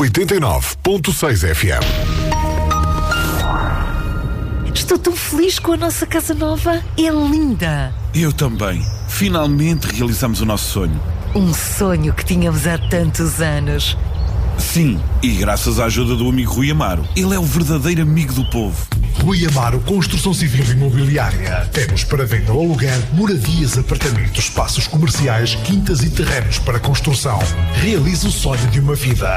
89.6 FM. Estou tão feliz com a nossa casa nova. É linda. Eu também. Finalmente realizamos o nosso sonho. Um sonho que tínhamos há tantos anos. Sim, e graças à ajuda do amigo Rui Amaro. Ele é o verdadeiro amigo do povo. Rui Amaro Construção Civil e Imobiliária. Temos para venda ou aluguer moradias, apartamentos, espaços comerciais, quintas e terrenos para construção. Realize o sonho de uma vida.